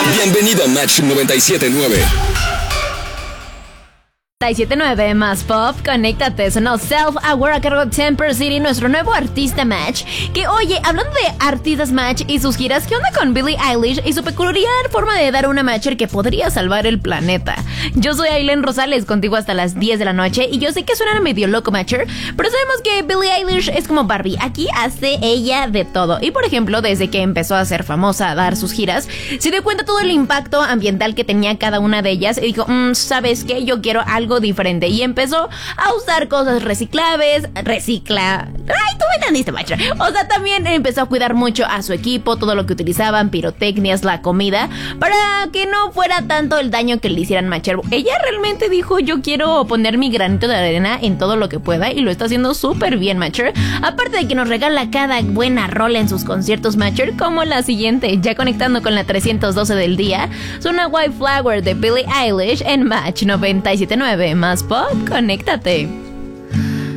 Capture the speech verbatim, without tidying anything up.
Bienvenido a Match noventa y siete nueve. noventa y siete nueve más pop, conéctate, sonó Self Aware a cargo de Temper City, nuestro nuevo artista Match. Que oye, hablando de artistas Match y sus giras, ¿qué onda con Billie Eilish y su peculiar forma de dar una matcher que podría salvar el planeta? Yo soy Aileen Rosales, contigo hasta las diez de la noche, y yo sé que suena medio loco matcher, pero sabemos que Billie Eilish es como Barbie, aquí hace ella de todo. Y por ejemplo, desde que empezó a ser famosa, a dar sus giras, se dio cuenta todo el impacto ambiental que tenía cada una de ellas y dijo, mmm, ¿sabes qué? Yo quiero algo diferente, y empezó a usar cosas reciclables, recicla... Ay, tú me entendiste, macho. O sea, también empezó a cuidar mucho a su equipo, todo lo que utilizaban, pirotecnias, la comida, para que no fuera tanto el daño que le hicieran macher. Ella realmente dijo, yo quiero poner mi granito de arena en todo lo que pueda, y lo está haciendo súper bien, macher. Aparte de que nos regala cada buena rola en sus conciertos, macher, como la siguiente, ya conectando con la trescientos doce del día, suena White Flower de Billie Eilish en Match noventa y siete nueve más pop, conéctate.